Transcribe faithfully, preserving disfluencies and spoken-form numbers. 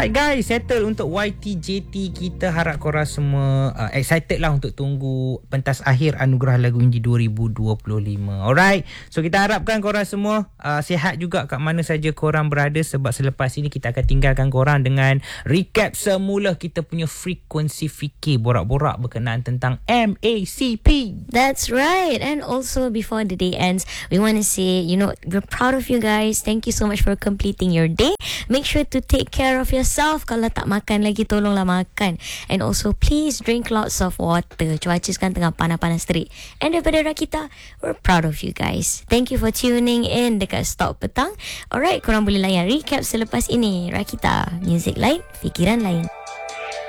Alright guys, settle untuk Y T J T. Kita harap korang semua uh, excited lah untuk tunggu pentas akhir Anugerah Lagu Indie dua ribu dua puluh lima. Alright, so kita harapkan korang semua uh, sihat juga kat mana saja korang berada, sebab selepas ini kita akan tinggalkan korang dengan recap semula kita punya frekuensi fikir, borak-borak berkenaan tentang M A C P. That's right. And also before the day ends, we want to say, you know, we're proud of you guys. Thank you so much for completing your day. Make sure to take care of yourself. Kalau tak makan lagi, tolonglah makan. And also please drink lots of water. Cuaca sekarang tengah panas-panas terik. And daripada Rakita, we're proud of you guys. Thank you for tuning in dekat Stop Petang. Alright, korang boleh layan recap selepas ini. Rakita, music lain, fikiran lain.